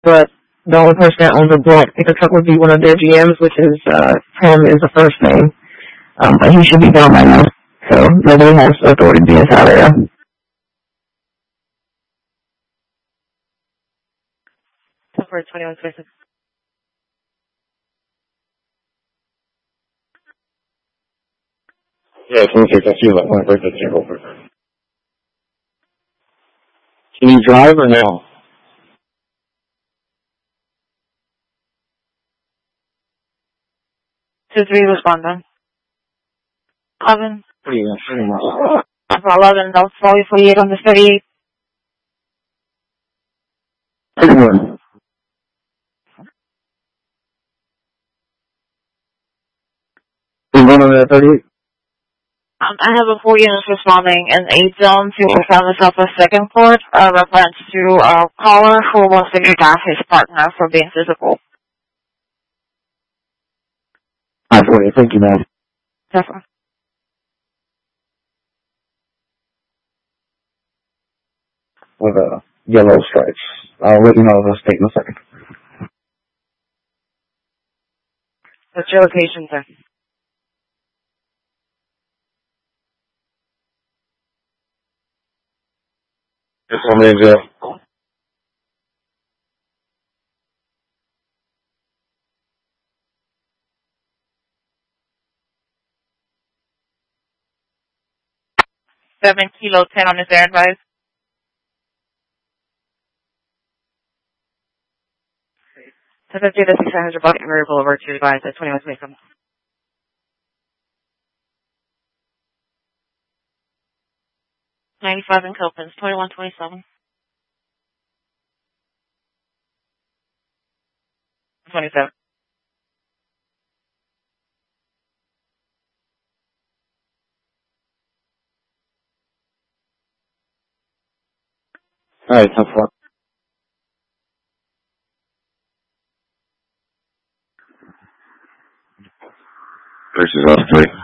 but the only person that owns a black pickup truck would be one of their GMs, which is Tim is the first name. But he should be gone by now, so nobody has authority to be in South area. For 2126. Yeah, 26, I feel like I want to break that check over. Can you drive or no? 2-3 responding. 11. What are you going to say? 11, I'll follow you 48 on the 38. Everyone. You going on that 38? I have a 4 units responding in 8 zones. You will find this up a second court, reference to a caller who wants to get off his partner for being physical. I for you. Thank you, man. Definitely. With yellow stripes. I'll let you know the state in a second. What's your location, sir? Just one minute, Jeff. Kilo 10 on his air advice. So 50 to 600 bucket variable over to advise at 21 Macon. 95 in Copens, 2127. 27. All right, tough one. Versus us 3.